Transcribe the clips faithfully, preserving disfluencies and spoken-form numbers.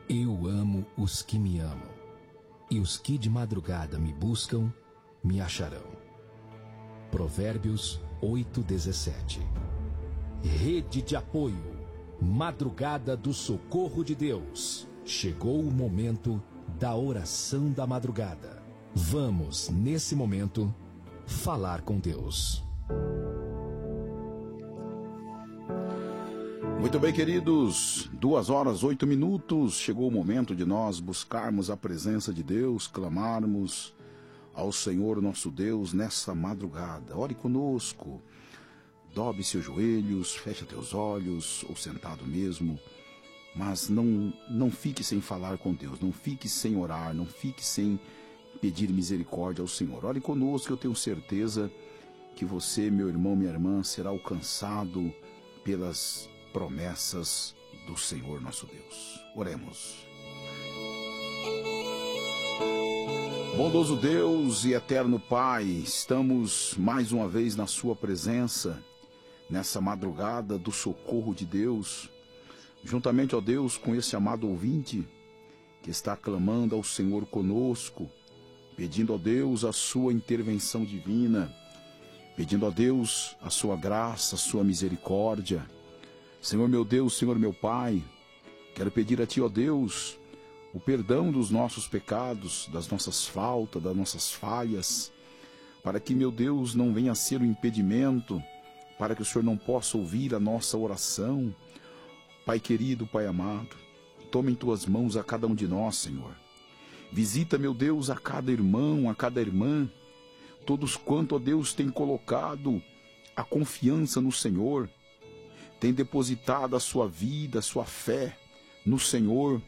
Eu amo os que me amam, e os que de madrugada me buscam, me acharão. Provérbios oito, dezessete. Rede de apoio, madrugada do socorro de Deus. Chegou o momento da oração da madrugada. Vamos, nesse momento, falar com Deus. Muito bem, queridos, duas horas, oito minutos, chegou o momento de nós buscarmos a presença de Deus, clamarmos ao Senhor nosso Deus nessa madrugada. Ore conosco, dobre seus joelhos, feche teus olhos, ou sentado mesmo, mas não, não fique sem falar com Deus, não fique sem orar, não fique sem pedir misericórdia ao Senhor. Ore conosco, eu tenho certeza que você, meu irmão, minha irmã, será alcançado pelas promessas do Senhor nosso Deus. Oremos. Bondoso Deus e eterno Pai, estamos mais uma vez na sua presença, nessa madrugada do socorro de Deus, juntamente, ó Deus, com esse amado ouvinte que está clamando ao Senhor conosco, pedindo, ó Deus, a sua intervenção divina, pedindo, ó Deus, a sua graça, a sua misericórdia. Senhor meu Deus, Senhor meu Pai, quero pedir a Ti, ó Deus, o perdão dos nossos pecados, das nossas faltas, das nossas falhas, para que, meu Deus, não venha a ser um impedimento, para que o Senhor não possa ouvir a nossa oração. Pai querido, Pai amado, toma em Tuas mãos a cada um de nós, Senhor. Visita, meu Deus, a cada irmão, a cada irmã, todos quanto, ó Deus, têm colocado a confiança no Senhor, tem depositado a sua vida, a sua fé no Senhor,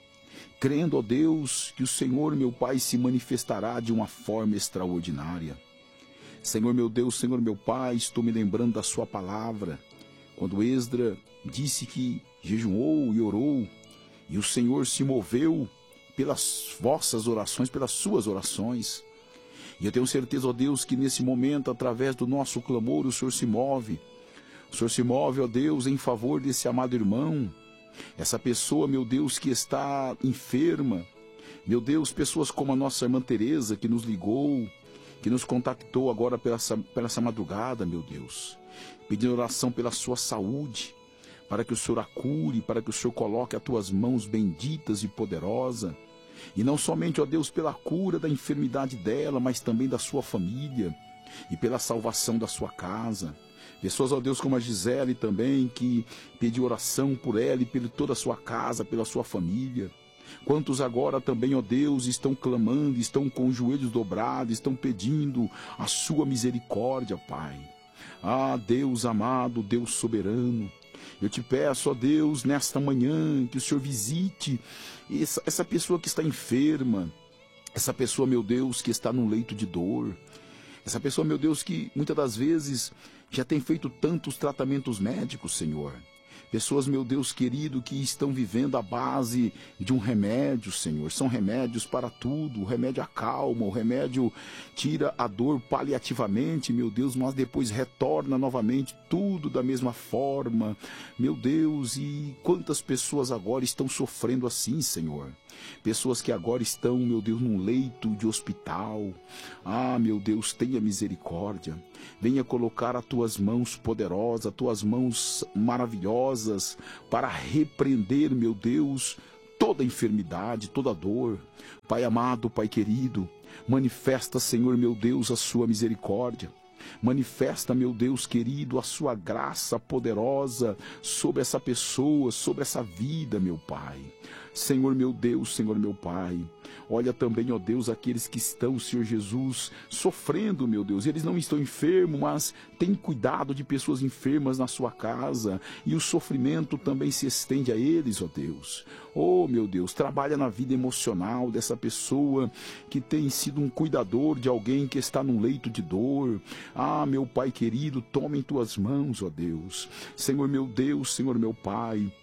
crendo, ó Deus, que o Senhor, meu Pai, se manifestará de uma forma extraordinária. Senhor, meu Deus, Senhor, meu Pai, estou me lembrando da sua palavra, quando Esdra disse que jejuou e orou, e o Senhor se moveu pelas vossas orações, pelas suas orações. E eu tenho certeza, ó Deus, que nesse momento, através do nosso clamor, o Senhor se move. O Senhor se move, ó Deus, em favor desse amado irmão, essa pessoa, meu Deus, que está enferma. Meu Deus, pessoas como a nossa irmã Teresa, que nos ligou, que nos contactou agora pela essa, pela essa madrugada, meu Deus, pedindo oração pela sua saúde, para que o Senhor a cure, para que o Senhor coloque as tuas mãos benditas e poderosas, e não somente, ó Deus, pela cura da enfermidade dela, mas também da sua família, e pela salvação da sua casa. Pessoas, ó Deus, como a Gisele também, que pediu oração por ela e por toda a sua casa, pela sua família. Quantos agora também, ó Deus, estão clamando, estão com os joelhos dobrados, estão pedindo a sua misericórdia, Pai. Ah, Deus amado, Deus soberano, eu te peço, ó Deus, nesta manhã, que o Senhor visite essa, essa pessoa que está enferma, essa pessoa, meu Deus, que está num leito de dor, essa pessoa, meu Deus, que muitas das vezes já tem feito tantos tratamentos médicos, Senhor. Pessoas, meu Deus querido, que estão vivendo à base de um remédio, Senhor. São remédios para tudo. O remédio acalma, o remédio tira a dor paliativamente, meu Deus, mas depois retorna novamente tudo da mesma forma. Meu Deus, e quantas pessoas agora estão sofrendo assim, Senhor? Pessoas que agora estão, meu Deus, num leito de hospital. Ah, meu Deus, tenha misericórdia. Venha colocar as tuas mãos poderosas, as tuas mãos maravilhosas para repreender, meu Deus, toda enfermidade, toda dor. Pai amado, Pai querido, manifesta, Senhor, meu Deus, a sua misericórdia. Manifesta, meu Deus querido, a sua graça poderosa sobre essa pessoa, sobre essa vida, meu Pai. Senhor meu Deus, Senhor meu Pai, olha também, ó Deus, aqueles que estão, Senhor Jesus, sofrendo, meu Deus. Eles não estão enfermos, mas tem cuidado de pessoas enfermas na sua casa, e o sofrimento também se estende a eles, ó Deus. Oh, meu Deus, trabalha na vida emocional dessa pessoa que tem sido um cuidador de alguém que está num leito de dor. Ah, meu Pai querido, toma em tuas mãos, ó Deus. Senhor meu Deus, Senhor meu Pai,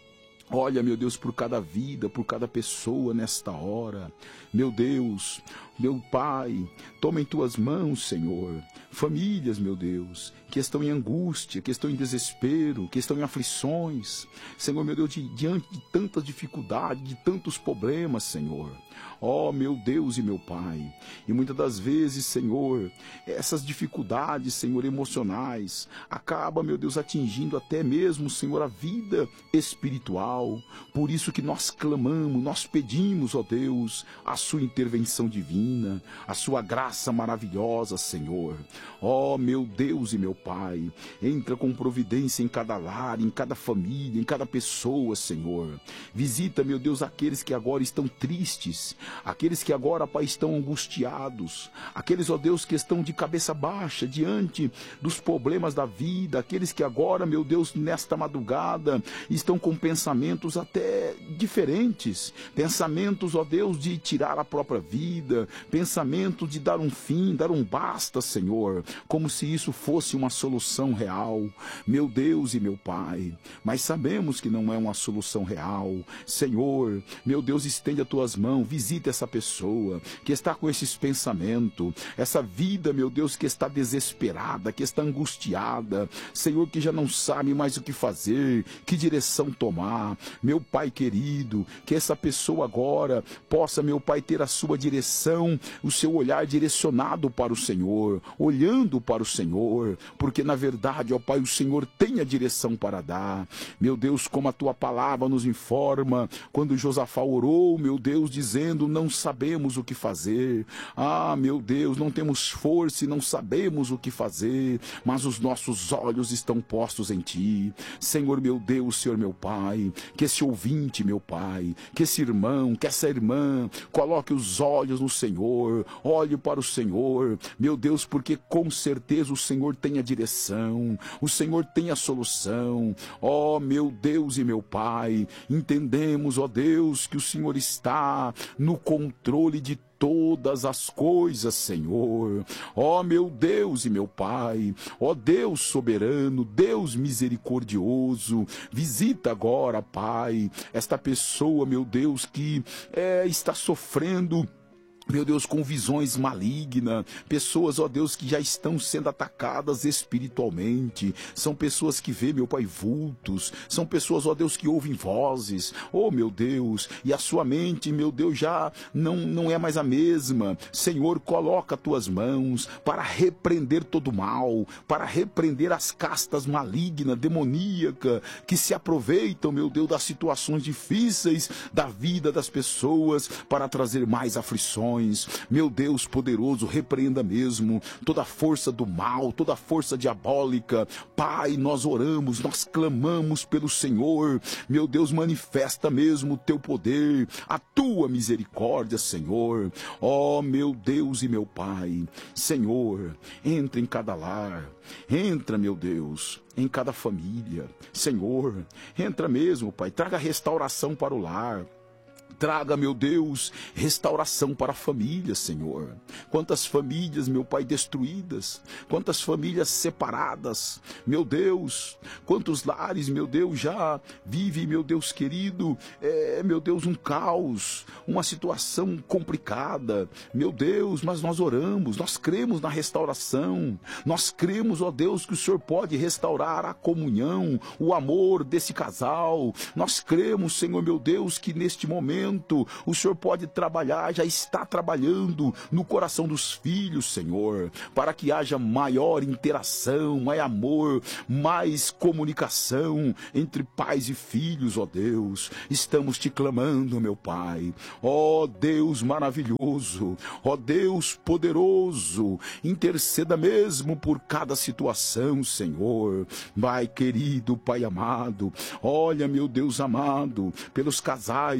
Olha, meu Deus, por cada vida, por cada pessoa nesta hora. Meu Deus, meu Pai, toma em tuas mãos, Senhor, famílias, meu Deus, que estão em angústia, que estão em desespero, que estão em aflições. Senhor, meu Deus, di- diante de tantas dificuldades, de tantos problemas, Senhor. Ó, meu Deus e meu Pai. E muitas das vezes, Senhor, essas dificuldades, Senhor, emocionais, acabam, meu Deus, atingindo até mesmo, Senhor, a vida espiritual. Por isso que nós clamamos, nós pedimos, ó Deus, a sua intervenção divina, a sua graça maravilhosa, Senhor. Ó, meu Deus e meu Pai, entra com providência em cada lar, em cada família, em cada pessoa, Senhor. Visita, meu Deus, aqueles que agora estão tristes, aqueles que agora, Pai, estão angustiados, aqueles, ó Deus, que estão de cabeça baixa diante dos problemas da vida, aqueles que agora, meu Deus, nesta madrugada, estão com pensamentos até diferentes, pensamentos, ó Deus, de tirar a própria vida, pensamentos de dar um fim, dar um basta, Senhor, como se isso fosse uma solução real, meu Deus e meu Pai, mas sabemos que não é uma solução real. Senhor, meu Deus, estende as tuas mãos, visita essa pessoa que está com esses pensamentos, essa vida, meu Deus, que está desesperada, que está angustiada, Senhor, que já não sabe mais o que fazer, que direção tomar. Meu Pai querido, que essa pessoa agora possa, meu Pai, ter a sua direção, o seu olhar direcionado para o Senhor, olhando para o Senhor, porque na verdade, ó Pai, o Senhor tem a direção para dar. Meu Deus, como a tua palavra nos informa, quando Josafá orou, meu Deus, dizendo, não sabemos o que fazer. Ah, meu Deus, não temos força e não sabemos o que fazer, mas os nossos olhos estão postos em ti. Senhor, meu Deus, Senhor, meu Pai, que esse ouvinte, meu Pai, que esse irmão, que essa irmã, coloque os olhos no Senhor, olhe para o Senhor, meu Deus, porque com certeza o Senhor tem a direção, o Senhor tem a solução. Ó, meu Deus e meu Pai, entendemos, ó Deus, que o Senhor está no controle de todas as coisas, Senhor. Ó, meu Deus e meu Pai, ó Deus soberano, Deus misericordioso, visita agora, Pai, esta pessoa, meu Deus, que é, está sofrendo, meu Deus, com visões malignas, pessoas, ó Deus, que já estão sendo atacadas espiritualmente, são pessoas que vê, meu Pai, vultos, são pessoas, ó Deus, que ouvem vozes, oh meu Deus, e a sua mente, meu Deus, já não, não é mais a mesma. Senhor, coloca as tuas mãos para repreender todo mal, para repreender as castas malignas, demoníacas, que se aproveitam, meu Deus, das situações difíceis da vida das pessoas para trazer mais aflições. Meu Deus poderoso, repreenda mesmo toda a força do mal, toda a força diabólica. Pai, nós oramos, nós clamamos pelo Senhor. Meu Deus, manifesta mesmo o teu poder, a tua misericórdia, Senhor. Ó, meu Deus e meu Pai, Senhor, entra em cada lar, entra, meu Deus, em cada família. Senhor, entra mesmo, Pai, traga restauração para o lar. Traga, meu Deus, restauração para a família, Senhor. Quantas famílias, meu Pai, destruídas, quantas famílias separadas, meu Deus, quantos lares, meu Deus, já vive, meu Deus querido, é, meu Deus, um caos, uma situação complicada, meu Deus, mas nós oramos, nós cremos na restauração, nós cremos, ó Deus, que o Senhor pode restaurar a comunhão, o amor desse casal, nós cremos, Senhor, meu Deus, que neste momento o Senhor pode trabalhar, já está trabalhando no coração dos filhos, Senhor, para que haja maior interação, mais amor, mais comunicação entre pais e filhos, ó Deus. Estamos te clamando, meu Pai, ó Deus maravilhoso, ó Deus poderoso, interceda mesmo por cada situação, Senhor. Vai, querido Pai amado, olha, meu Deus amado, pelos casais, Senhor.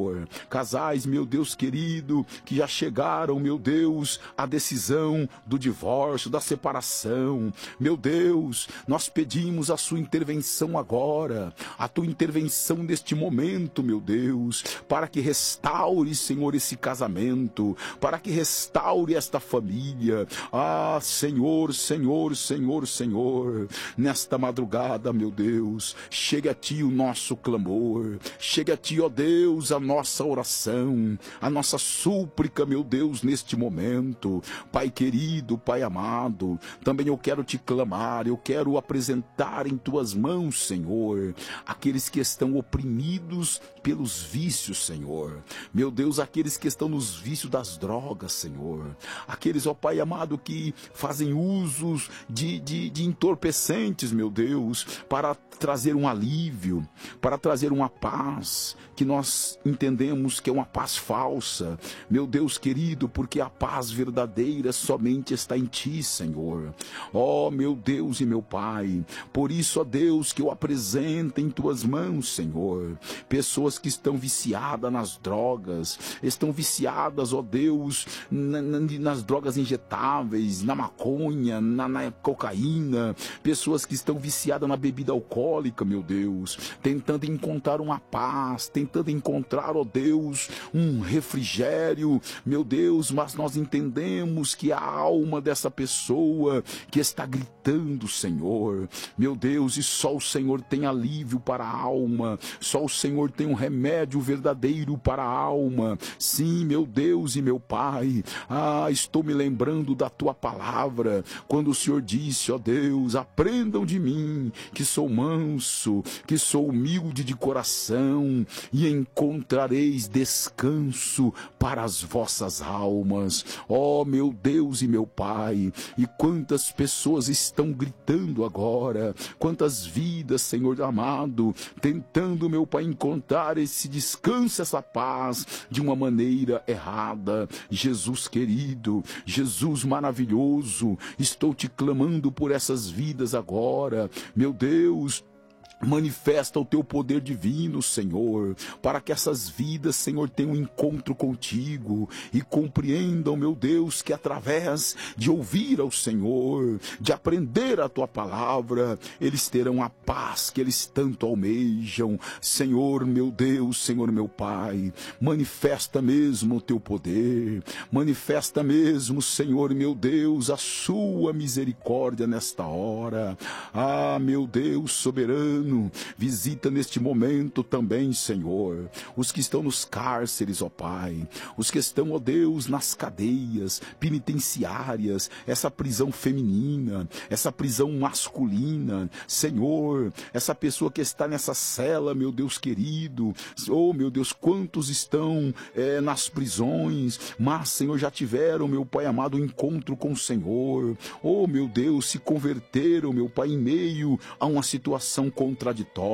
Senhor. Casais, meu Deus querido, que já chegaram, meu Deus, à decisão do divórcio, da separação. Meu Deus, nós pedimos a sua intervenção agora, a tua intervenção neste momento, meu Deus, para que restaure, Senhor, esse casamento, para que restaure esta família. Ah, Senhor, Senhor, Senhor, Senhor, nesta madrugada, meu Deus, chegue a ti o nosso clamor, chegue a ti, ó Deus, a nossa oração, a nossa súplica, meu Deus, neste momento. Pai querido, Pai amado, também eu quero te clamar, eu quero apresentar em tuas mãos, Senhor, aqueles que estão oprimidos pelos vícios, Senhor. Meu Deus, aqueles que estão nos vícios das drogas, Senhor. Aqueles, ó Pai amado, que fazem usos de, de, de entorpecentes, meu Deus, para trazer um alívio, para trazer uma paz, que nós entendemos que é uma paz falsa. Meu Deus querido, porque a paz verdadeira somente está em ti, Senhor. Ó meu Deus e meu Pai, por isso, ó Deus, que eu apresento em tuas mãos, Senhor, pessoas que estão viciadas nas drogas, estão viciadas, ó Deus, na, na, nas drogas injetáveis, na maconha, na, na cocaína, pessoas que estão viciadas na bebida alcoólica, meu Deus, tentando encontrar uma paz, tentando encontrar, ó Deus, um refrigério, meu Deus, mas nós entendemos que a alma dessa pessoa que está gritando, Senhor, meu Deus, e só o Senhor tem alívio para a alma, só o Senhor tem um remédio verdadeiro para a alma. Sim, meu Deus e meu Pai, ah, estou me lembrando da tua palavra, quando o Senhor disse, ó Deus, aprendam de mim, que sou manso, que sou humilde de coração, e encontrareis descanso para as vossas almas. Ó meu Deus e meu Pai, e quantas pessoas estão gritando agora, quantas vidas, Senhor amado, tentando, meu Pai, encontrar esse descanso, essa paz, de uma maneira errada. Jesus querido, Jesus maravilhoso, estou te clamando por essas vidas agora, meu Deus. Manifesta o teu poder divino, Senhor, para que essas vidas, Senhor, tenham um encontro contigo e compreendam, meu Deus, que através de ouvir ao Senhor, de aprender a tua palavra, eles terão a paz que eles tanto almejam. Senhor, meu Deus, Senhor, meu Pai, manifesta mesmo o teu poder, manifesta mesmo, Senhor, meu Deus, a sua misericórdia nesta hora. Ah, meu Deus soberano, visita neste momento também, Senhor, os que estão nos cárceres, ó Pai, os que estão, ó Deus, nas cadeias penitenciárias, essa prisão feminina, essa prisão masculina, Senhor, essa pessoa que está nessa cela, meu Deus querido, oh meu Deus, quantos estão é, nas prisões, mas, Senhor, já tiveram, meu Pai amado, um encontro com o Senhor, oh meu Deus, se converteram, meu Pai, em meio a uma situação contraditória.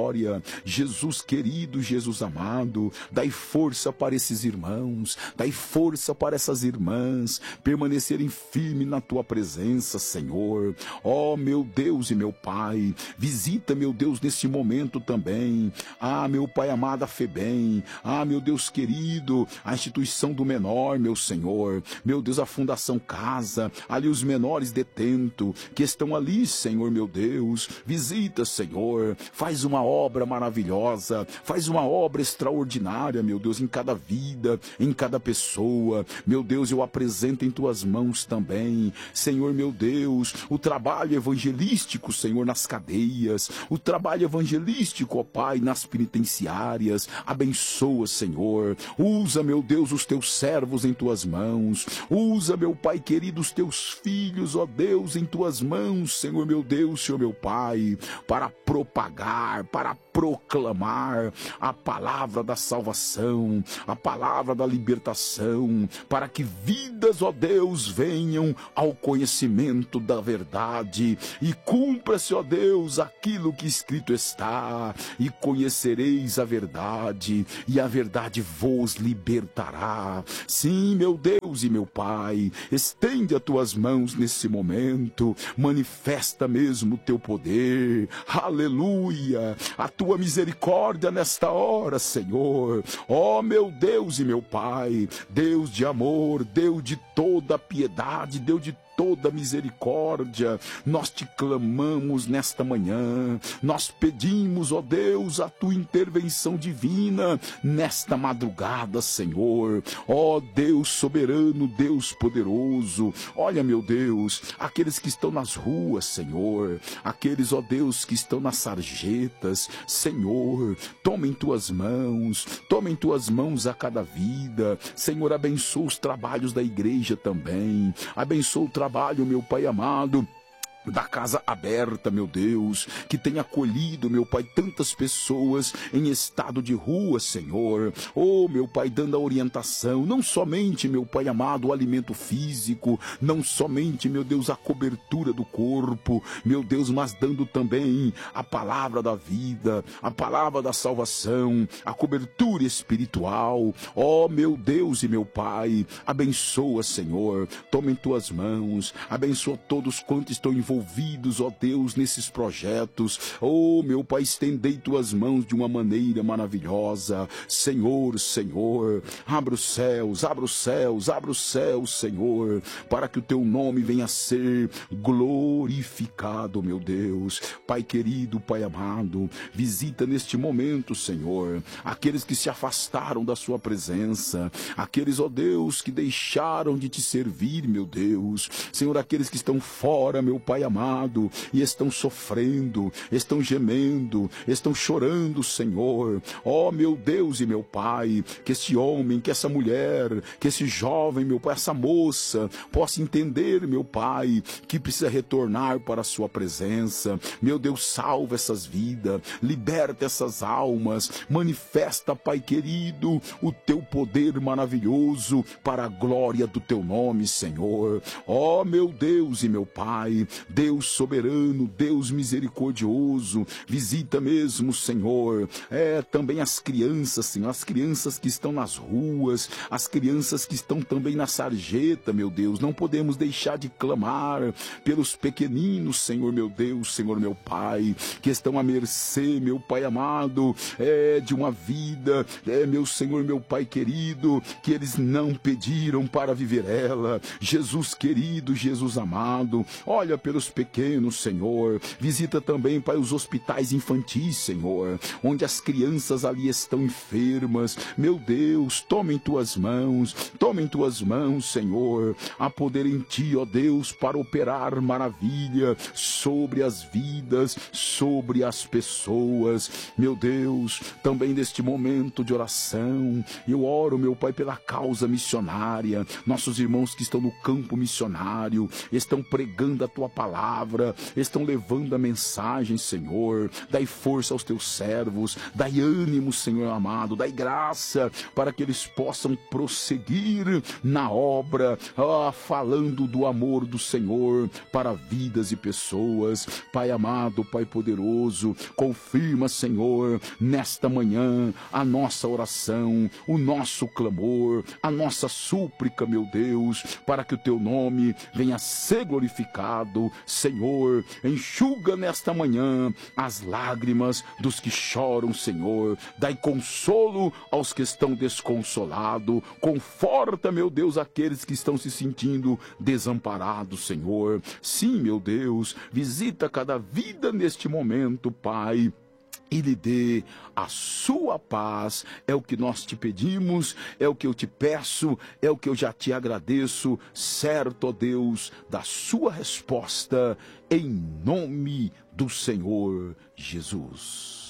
Jesus querido, Jesus amado, dai força para esses irmãos, dai força para essas irmãs permanecerem firmes na tua presença, Senhor. Ó meu Deus e meu Pai, visita, meu Deus, nesse momento também, ah, meu Pai amado, a FEBEM, ah, meu Deus querido, a instituição do menor, meu Senhor, meu Deus, a Fundação Casa, ali os menores detentos que estão ali, Senhor, meu Deus, visita, Senhor, faz uma obra maravilhosa, faz uma obra extraordinária, meu Deus, em cada vida, em cada pessoa. Meu Deus, eu apresento em tuas mãos também, Senhor, meu Deus, o trabalho evangelístico, Senhor, nas cadeias, o trabalho evangelístico, ó Pai, nas penitenciárias. Abençoa, Senhor, usa, meu Deus, os teus servos em tuas mãos, usa, meu Pai querido, os teus filhos, ó Deus, em tuas mãos, Senhor, meu Deus, Senhor, meu Pai, para propagar, para proclamar a palavra da salvação, a palavra da libertação, para que vidas, ó Deus, venham ao conhecimento da verdade e cumpra-se, ó Deus, aquilo que escrito está, e conhecereis a verdade, e a verdade vos libertará. Sim, meu Deus e meu Pai, estende as tuas mãos nesse momento, manifesta mesmo o teu poder, aleluia, a tua tua misericórdia nesta hora, Senhor. Ó meu Deus e meu Pai, Deus de amor, Deus de toda piedade, Deus de toda misericórdia, nós te clamamos nesta manhã, nós pedimos, ó Deus, a tua intervenção divina nesta madrugada, Senhor. Ó Deus soberano, Deus poderoso, olha, meu Deus, aqueles que estão nas ruas, Senhor, aqueles, ó Deus, que estão nas sarjetas, Senhor, toma em tuas mãos, toma em tuas mãos a cada vida, Senhor, abençoa os trabalhos da igreja também, abençoa o trabalho Trabalho, meu Pai amado, da Casa Aberta, meu Deus, que tem acolhido, meu Pai, tantas pessoas em estado de rua, Senhor. Oh, meu Pai, dando a orientação, não somente, meu Pai amado, o alimento físico, não somente, meu Deus, a cobertura do corpo, meu Deus, mas dando também a palavra da vida, a palavra da salvação, a cobertura espiritual. Oh, meu Deus e meu Pai, abençoa, Senhor, toma em tuas mãos, abençoa todos quantos estão envolvidos, envolvidos, ó Deus, nesses projetos. Oh, meu Pai, estendei tuas mãos de uma maneira maravilhosa. Senhor, Senhor, abra os céus, abra os céus, abra os céus, Senhor, para que o teu nome venha a ser glorificado, meu Deus. Pai querido, Pai amado, visita neste momento, Senhor, aqueles que se afastaram da sua presença, aqueles, ó Deus, que deixaram de te servir, meu Deus. Senhor, aqueles que estão fora, meu Pai amado, e estão sofrendo, estão gemendo, estão chorando, Senhor. Ó, meu Deus e meu Pai, que esse homem, que essa mulher, que esse jovem, meu Pai, essa moça, possa entender, meu Pai, que precisa retornar para a sua presença. Meu Deus, salva essas vidas, liberta essas almas, manifesta, Pai querido, o teu poder maravilhoso para a glória do teu nome, Senhor. Ó, meu Deus e meu Pai, Deus soberano, Deus misericordioso, visita mesmo, Senhor, é, também as crianças, Senhor, as crianças que estão nas ruas, as crianças que estão também na sarjeta, meu Deus, não podemos deixar de clamar pelos pequeninos, Senhor, meu Deus, Senhor, meu Pai, que estão à mercê, meu Pai amado, é, de uma vida, é, meu Senhor, meu Pai querido, que eles não pediram para viver ela. Jesus querido, Jesus amado, olha pelos pequenos, Senhor, visita também, Pai, os hospitais infantis, Senhor, onde as crianças ali estão enfermas. Meu Deus, toma em tuas mãos, toma em tuas mãos, Senhor, há poder em ti, ó Deus, para operar maravilha sobre as vidas, sobre as pessoas. Meu Deus, também neste momento de oração, eu oro, meu Pai, pela causa missionária, nossos irmãos que estão no campo missionário, estão pregando a tua palavra, estão levando a mensagem, Senhor. Dai força aos teus servos, dai ânimo, Senhor amado, dai graça para que eles possam prosseguir na obra, ah, falando do amor do Senhor para vidas e pessoas. Pai amado, Pai poderoso, confirma, Senhor, nesta manhã a nossa oração, o nosso clamor, a nossa súplica, meu Deus, para que o teu nome venha a ser glorificado. Senhor, enxuga nesta manhã as lágrimas dos que choram, Senhor. Dai consolo aos que estão desconsolados. Conforta, meu Deus, aqueles que estão se sentindo desamparados, Senhor. Sim, meu Deus, visita cada vida neste momento, Pai, e lhe dê a sua paz. É o que nós te pedimos, é o que eu te peço, é o que eu já te agradeço, certo, ó Deus, da sua resposta, em nome do Senhor Jesus.